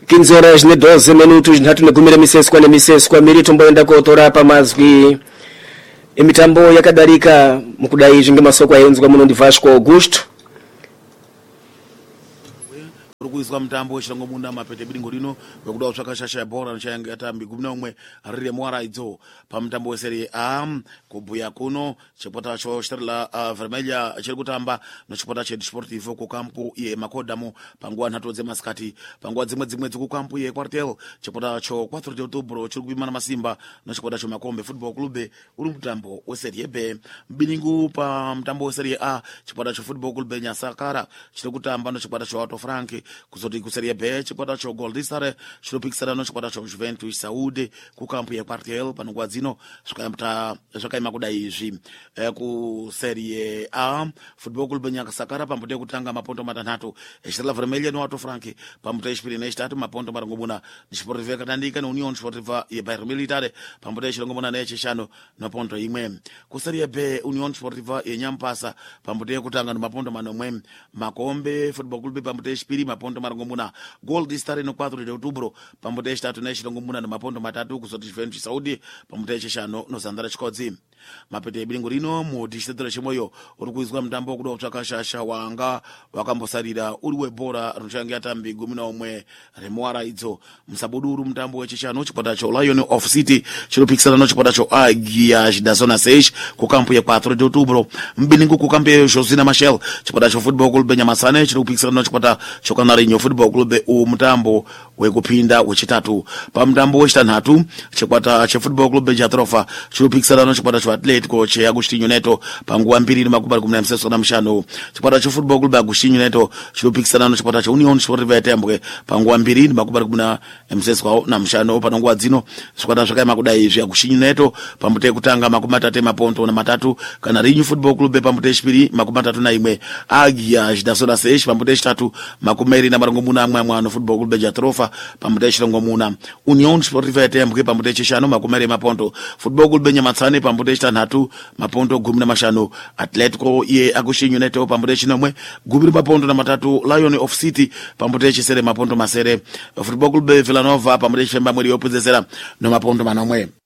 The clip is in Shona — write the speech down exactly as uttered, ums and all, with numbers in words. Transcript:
quinze horas e doze minutos ntatu negumira miseswa ne miseswa milito mboenda kotora pa mazwi emitambo yakadalika mukudai zvinge masoko ayenzwa muno ndi Vasco Augusto urikuizwa mtambo wechilongo munda mapete bilingo lino wekuda utsvaka shasha ya bora nchayanga yatambi gumi naumwe rire mwara idzo pa mtambo weserie A kubhuya kuno chipota cho chitarila uh, Vermelha chiri kutamba nochipota che Desportivo ku kampu ye Makodamo panguwa nhatu dzemasikati panguwa dzimwe dzimwe ku kampu ye Quartel chipota cho quatro de outubro chiri kuimana Masimba nochipota cho Makombe Football Club uri mtambo weserie B bilingo pa mtambo weserie A chipota cho Football Club Nyasakara chiri kutamba nochipota cho Auto Frank kuzoti kuserie B chipota cho Gold Star chiri pikisana nochipota cho Juventus Saúde ku kampu ye Quartel panguwa dzino zvakaita zvakaima kudai izvi eh, ku serie A Football Club Nyasakara pambuto kutanga mapondo matanhatu Estrela Vermelha no Auto Frank pambuto echipiri nechitatu mapondo marongomuna Desportivo yakatandika no Union Sportiva ye Bairro Militar pambuto echirongomuna nechishanu mapondo imwe ku serie B Union Sportiva ye Nyampasa pambuto kutanga no mapondo manomwe Makombe Football Club pambuto echipiri mapondo marongomuna Gold Star no quatro de outubro pambuto echitatu nechirongomuna no mapondo matatu kuzoti Juventus Saúde pambuto echishanu no Zandara Chikodzi mapete bilingo lino mu distrito chimoyo uri kuizwa mtambo kuda kutsvaka shasha wanga wakambosarira uri webhora runchange atambi gumi naumwe remwara idzo musabuduru mtambo wechishanu chipata cho Lion of City chinopikisana nochipata cho Águia da Zona seis ku kampu ye quatro de outubro mbilingo ku kampu ye Josina Machel chipata cho Football Club Nyamasane chinopikisana nochipata cho Canarinho Football Club u mtambo wekupinda wechitatu pa mtambo wechitanhatu chipata cha Football Club Jatrofa chinopikisana nochipata cho Atletico che Agostinho Neto panguwa mbiri makubali kumi na mseswa na mshano chipata cho Football Club Agostinho Neto chinopikisana nochipata cha Union Sportiva Tembwe panguwa mbiri makubali kumi na mseswa na mshano panguwa dzino chipata zvakaima kudai izvi Agostinho Neto pambuto kutanga makumi matatu maponto na matatu Canarinho Football Club pambuto echipiri makumi matatu na imwe Águia da Zona seis pambuto echitatu makumi iri na marongomuna amwe amwe Football Club Jatrofa pambuto echirongomuna Union Sportiva Tembwe pambuto echishanu makumi iri maponto Football Club Nyamatsane pambuto echitatu maponto gumi na mashanu Atletico ye Agostinho Neto pambuto echinomwe gumi maponto na matatu Lion of City pambuto echisere maponto masere Football Club Vila Nova pambuto echifemba mweri opozesera no maponto manomwe